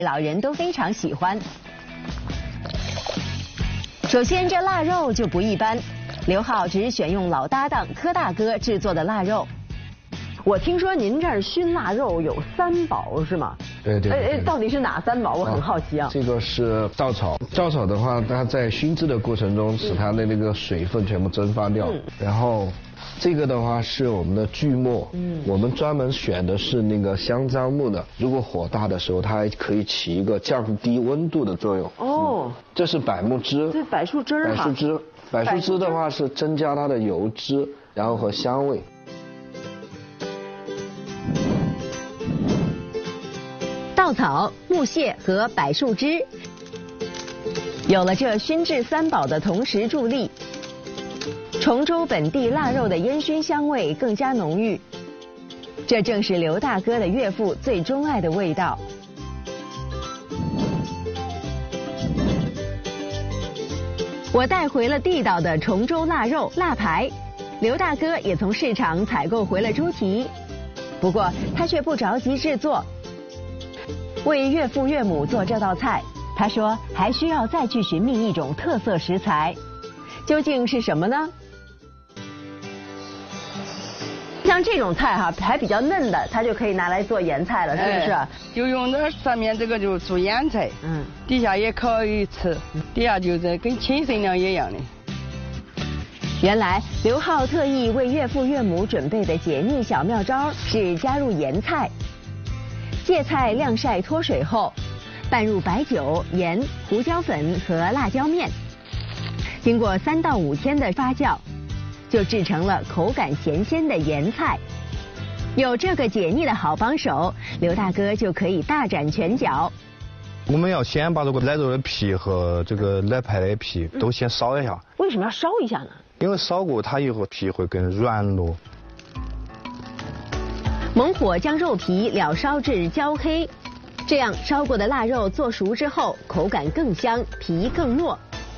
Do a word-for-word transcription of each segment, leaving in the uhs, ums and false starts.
老人都非常喜欢。首先，这腊肉就不一般，刘浩只选用老搭档柯大哥制作的腊肉。 我听说您这儿熏腊肉有三宝是吗？ 对对对。 哎哎，到底是哪三宝？我很好奇啊。 这个是稻草，稻草的话，它在熏制的过程中，使它的那个水分全部蒸发掉。嗯、然后，这个的话是我们的锯末，嗯，我们专门选的是那个香樟木的。如果火大的时候，它还可以起一个降低温度的作用。哦。嗯、这是柏木枝。 这柏树枝儿柏树枝，柏树枝的话是增加它的油脂，然后和香味。 稻草、木屑和柏树枝，有了这熏制三宝的同时助力，崇州本地腊肉的烟熏香味更加浓郁。这正是刘大哥的岳父最钟爱的味道。我带回了地道的崇州腊肉腊排，刘大哥也从市场采购回了猪蹄，不过他却不着急制作。为岳父岳母做这道菜，他说还需要再去寻觅一种特色食材，究竟是什么呢？ 像这种菜哈，还比较嫩的，它就可以拿来做盐菜了，是不是？ 哎、就用这上面这个就做腌菜，嗯，底下也可以吃，底下就是跟青参料一样的。 原来刘浩特意为岳父岳母准备的解腻小妙招是加入盐菜。芥菜晾晒脱水后，拌入白酒、盐、胡椒粉和辣椒面，经过三到五天的发酵，就制成了口感咸鲜的盐菜。有这个解腻的好帮手，刘大哥就可以大展拳脚。 我们要先把这个腊肉的皮和这个腊排的皮都先烧一下。 嗯、为什么要烧一下呢？ 因为烧过它以后皮会更软糯。 猛火将肉皮燎烧至焦黑，这样烧过的腊肉做熟之后，口感更香，皮更糯。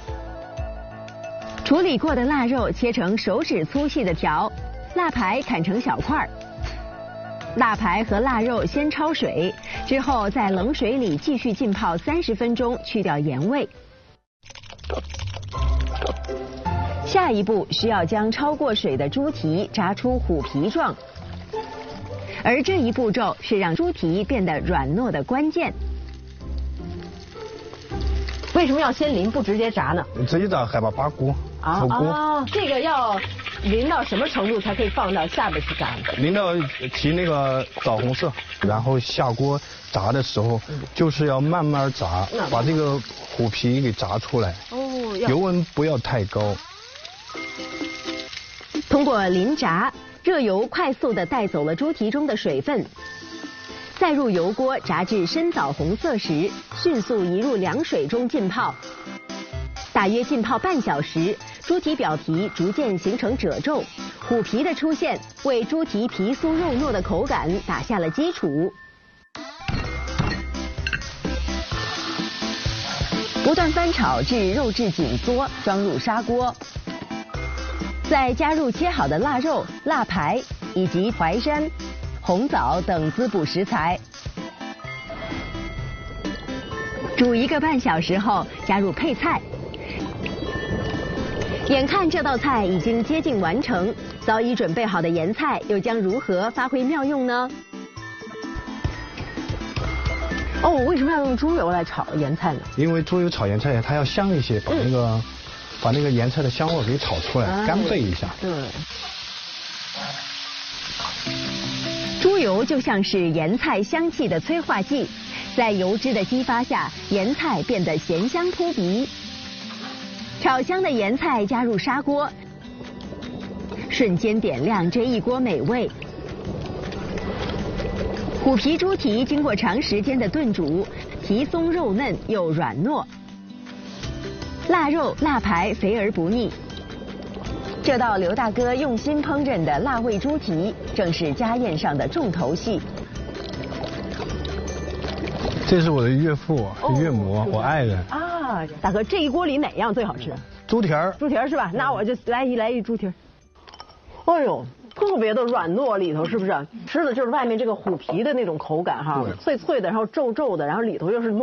处理过的腊肉切成手指粗细的条，腊排砍成小块儿。腊排和腊肉先焯水，之后在冷水里继续浸泡三十分钟，去掉盐味。下一步需要将焯过水的猪蹄炸出虎皮状。而这一步骤是让猪蹄变得软糯的关键。 为什么要先淋不直接炸呢？ 直接炸害怕把锅啊啊！这个要淋到什么程度才可以放到下边去炸呢？ 淋到提那个枣红色，然后下锅炸的时候，嗯、就是要慢慢炸，嗯、把这个虎皮给炸出来。哦，油温不要太高。 通过淋炸。热油快速地带走了猪蹄中的水分，再入油锅炸至深枣红色时，迅速移入凉水中浸泡。大约浸泡半小时，猪蹄表皮逐渐形成褶皱，虎皮的出现为猪蹄皮酥肉糯的口感打下了基础。不断翻炒至肉质紧缩，装入砂锅。再加入切好的腊肉、腊排以及淮山、红枣等滋补食材，煮一个半小时后，加入配菜。眼看这道菜已经接近完成，早已准备好的盐菜又将如何发挥妙用呢？ 哦，为什么要用猪油来炒盐菜呢？ 因为猪油炒盐菜它要香一些，把那个。嗯把那个盐菜的香味给炒出来，哎、干焙一下。 对。 猪油就像是盐菜香气的催化剂，在油脂的激发下，盐菜变得咸香扑鼻。炒香的盐菜加入砂锅，瞬间点亮这一锅美味。虎皮猪蹄经过长时间的炖煮，皮松肉嫩又软糯。腊肉、腊排肥而不腻，这道刘大哥用心烹饪的腊味猪蹄，正是家宴上的重头戏。 这是我的岳父、哦、岳母，我爱人。 啊，大哥，这一锅里哪样最好吃？ 猪蹄儿。 猪蹄儿是吧？那我就来一来一猪蹄儿。哎呦， 特别的软糯，里头是不是？吃的就是外面这个虎皮的那种口感哈，脆脆的，然后皱皱的，然后里头又是糯。